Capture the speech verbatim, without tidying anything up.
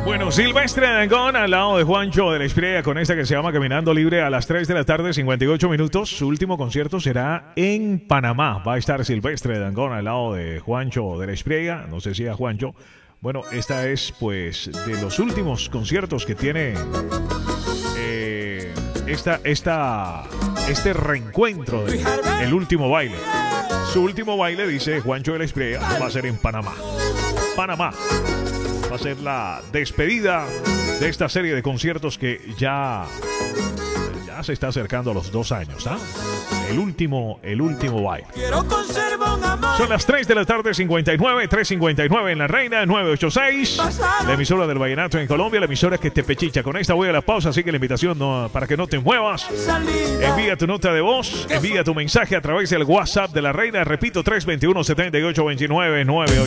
Bueno, Silvestre Dangond al lado de Juancho de la Espriella con esta que se llama Caminando Libre a las tres de la tarde, cincuenta y ocho minutos. Su último concierto será en Panamá. Va a estar Silvestre Dangond al lado de Juancho de la Espriella. No sé si a Juancho. Bueno, esta es pues de los últimos conciertos que tiene eh, esta, esta, este reencuentro de El Último Baile. Su último baile, dice Juancho de la Espriella, va a ser en Panamá. Panamá. Va a ser la despedida de esta serie de conciertos que ya, ya se está acercando a los dos años, ¿ah? El último, el último baile. Son las tres de la tarde, cincuenta y nueve, tres cincuenta y nueve en La Reina, nueve ochenta y seis. La emisora del vallenato en Colombia, la emisora que te pechicha. Con esta voy a la pausa, así que la invitación no, para que no te muevas. Envía tu nota de voz, envía tu mensaje a través del WhatsApp de La Reina. Repito, tres dos uno, siete ocho dos nueve nueve ocho.